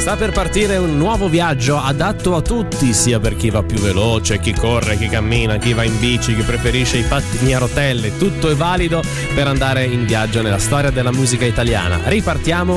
Sta per partire un nuovo viaggio adatto a tutti, sia per chi va più veloce, chi corre, chi cammina, chi va in bici, chi preferisce i pattini a rotelle. Tutto è valido per andare in viaggio nella storia della musica italiana. Ripartiamo